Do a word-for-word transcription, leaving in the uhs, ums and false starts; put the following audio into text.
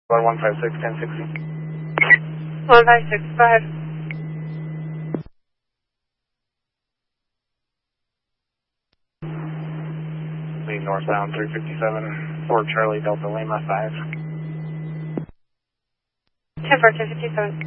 one five six, ten sixty. one five six, go ahead. Lead northbound three fifty-seven, Fort Charlie, Delta Lima five. ten four, ten fifty-seven.